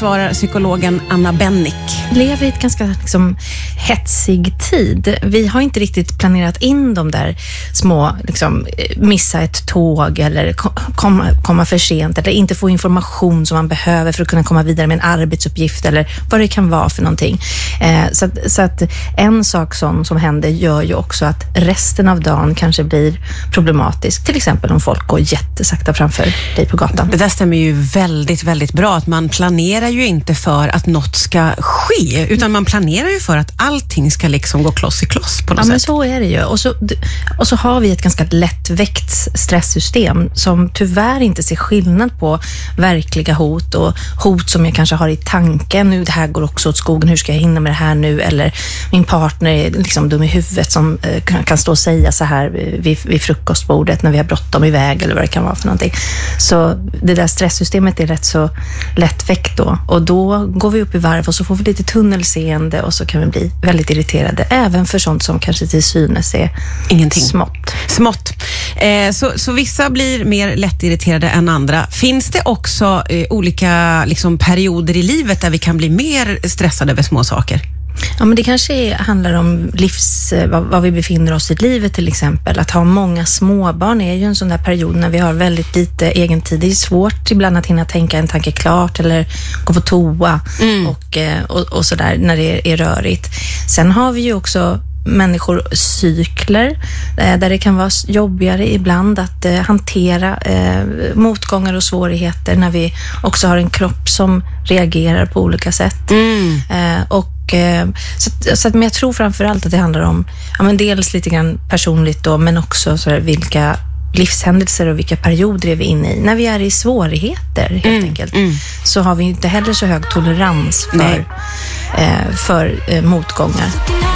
svarar psykologen Anna Bennick. Vi lever i ett ganska hetsig tid. Vi har inte riktigt planerat in de där små, missa ett tåg eller komma för sent eller inte få information som man behöver för att kunna komma vidare med en arbetsuppgift eller vad det kan vara för någonting. Så att en sak som händer gör ju också att resten av dagen kanske blir problematisk. Till exempel om folk går jättesakta framför dig på gatan. Det där stämmer ju väldigt, väldigt bra. Att man planerar ju inte för att något ska ske, utan man planerar ju för att allting ska gå kloss i kloss på något sätt. Men så är det ju. Och så har vi ett ganska lättväckt stresssystem som tyvärr inte ser skillnad på verkliga hot och hot som jag kanske har i tanken. Nu, det här går också åt skogen, hur ska jag hinna med det här nu? Eller min partner är dum i huvudet som kan stå och säga så här vid frukostbordet när vi har bråttom iväg eller vad det kan vara för någonting. Så det där stresssystemet är rätt så lättväckt då. Och då går vi upp i varv och så får vi lite tunnelseende och så kan vi bli väldigt irriterade. Även för sånt som kanske till synes är ingenting. Smått. Så vissa blir mer lättirriterade än andra. Finns det också olika perioder i livet där vi kan bli mer stressade över små saker? Ja, men det kanske handlar om vad vi befinner oss i livet till exempel. Att ha många småbarn är ju en sån där period när vi har väldigt lite egen tid. Det är svårt ibland att hinna tänka en tanke klart eller gå på toa och sådär när det är rörigt. Sen har vi ju också människor cykler där det kan vara jobbigare ibland att hantera motgångar och svårigheter när vi också har en kropp som reagerar på olika sätt. Men jag tror framförallt att det handlar om dels lite grann personligt då, men också så här, vilka livshändelser och vilka perioder är vi inne i. När vi är i svårigheter helt enkelt så har vi inte heller så hög tolerans för motgångar.